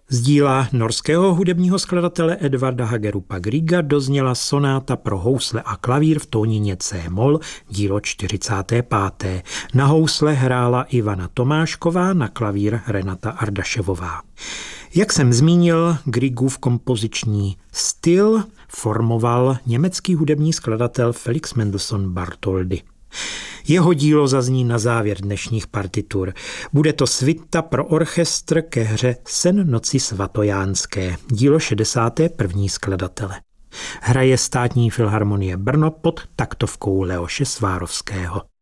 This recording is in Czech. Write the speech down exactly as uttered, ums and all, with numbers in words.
Z díla norského hudebního skladatele Edvarda Hagerupa Grieга dozněla sonáta pro housle a klavír v tónině C-moll, dílo čtyřicáté páté Na housle hrála Ivana Tomášková, na klavír Renata Ardaševová. Jak jsem zmínil, Griegův kompoziční styl formoval německý hudební skladatel Felix Mendelssohn Bartholdy. Jeho dílo zazní na závěr dnešních partitur. Bude to svita pro orchestr ke hře Sen noci svatojánské, dílo šedesáté první skladatele. Hraje Státní filharmonie Brno pod taktovkou Leoše Svárovského.